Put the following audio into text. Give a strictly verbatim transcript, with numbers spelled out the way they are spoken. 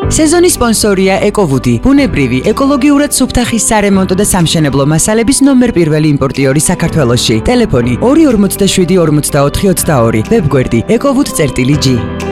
სეზონის სპონსორია ეკოვუდი, ბუნებრივი, ეკოლოგიურად სუფთახის სარემონტო და სამშენებლო მასალების ნომერ პირველი იმპორტიორი საქართველოში. ტელეფონი ორი ორმოცდაშვიდი ორმოცდაოთხი ოცდაორი, ვებგვერდი ეკოვუდ წერტილი ჯი.